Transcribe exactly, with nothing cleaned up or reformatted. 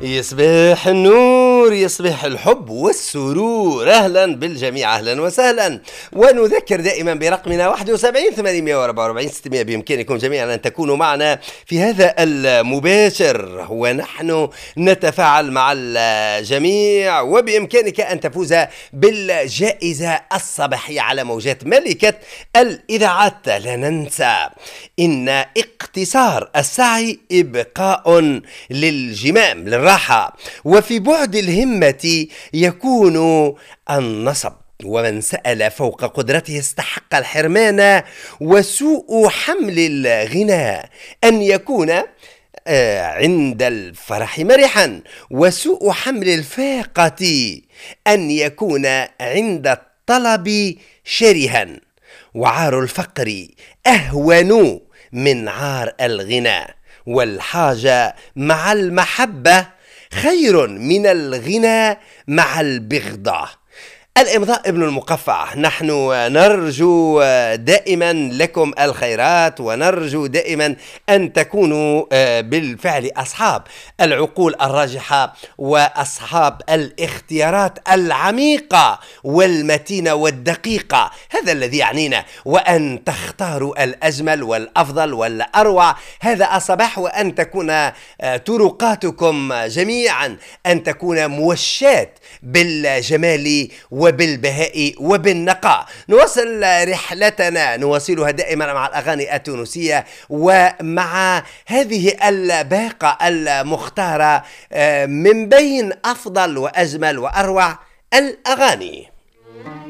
يصبح النور، يصبح الحب والسرور. أهلا بالجميع، أهلا وسهلا. ونذكر دائما برقمنا واحد وسبعين ثمانمائة وأربعة وأربعين ستمائة. بإمكانكم جميعا أن تكونوا معنا في هذا المباشر ونحن نتفاعل مع الجميع، وبإمكانك أن تفوز بالجائزة الصباحية على موجات ملكة الإذاعات. لا ننسى إن اقتصار السعي إبقاء للجمام للراحة، وفي بعد الهمة يكون النصب، ومن سأل فوق قدرته استحق الحرمان، وسوء حمل الغنى أن يكون عند الفرح مرحا، وسوء حمل الفاقة أن يكون عند الطلب شرها، وعار الفقر أهون من عار الغنى، والحاجة مع المحبة خير من الغنى مع البغضة. الإمضاء ابن المقفع. نحن نرجو دائما لكم الخيرات، ونرجو دائما أن تكونوا بالفعل أصحاب العقول الراجحة وأصحاب الاختيارات العميقة والمتينة والدقيقة. هذا الذي يعنينا، وأن تختاروا الأجمل والأفضل والأروع هذا الصباح، وأن تكون طرقاتكم جميعا أن تكون موشات بالجمال وبالبهاء وبالنقاء. نواصل رحلتنا، نواصلها دائما مع الأغاني التونسية ومع هذه الباقة المختارة من بين أفضل وأجمل وأروع الأغاني.